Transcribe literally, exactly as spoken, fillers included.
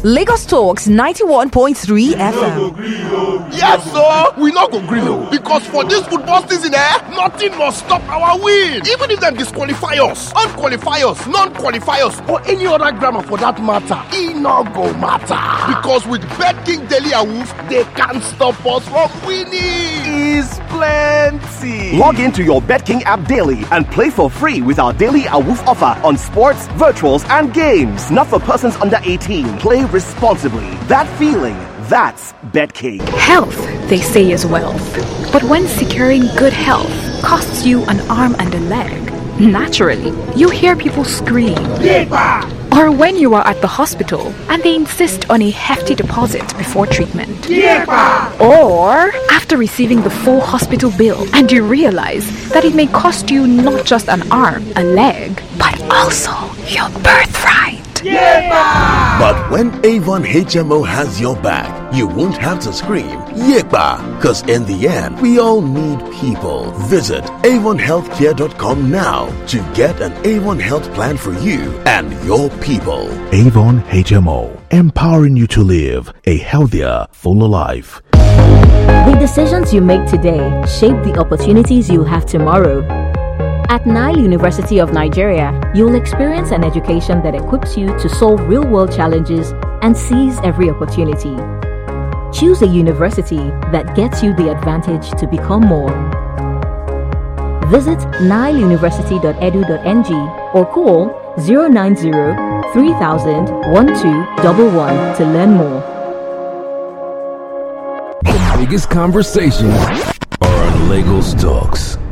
Lagos Talks ninety-one point three F M. Yes, sir. We not go green o, because for this football season, eh, nothing must stop our win. Even if them disqualify us, unqualify us, non-qualify us, or any other grammar for that matter, it not go matter. Because with BetKing Daily Awoof, they can't stop us from winning. Is plenty. Log into your BetKing app daily and play for free with our daily Awoof offer on sports, virtuals, and games. Not for persons under eighteen. Play responsibly. That feeling, that's BetKing. Health, they say, is wealth. But when securing good health costs you an arm and a leg, naturally, you hear people scream. Yepa! Or when you are at the hospital and they insist on a hefty deposit before treatment. Yepa! Or after receiving the full hospital bill and you realize that it may cost you not just an arm, a leg, but also your birthright. Yepa! But when Avon H M O has your back, you won't have to scream Yepa, because in the end, we all need people. Visit avon healthcare dot com now to get an Avon Health plan for you and your people. Avon H M O, empowering you to live a healthier, fuller life. The decisions you make today shape the opportunities you'll have tomorrow. At Nile University of Nigeria, you'll experience an education that equips you to solve real-world challenges and seize every opportunity. Choose a university that gets you the advantage to become more. Visit nile university dot e d u dot n g or call zero nine zero, three thousand, twelve eleven to learn more. The biggest conversations are on Lagos Talks.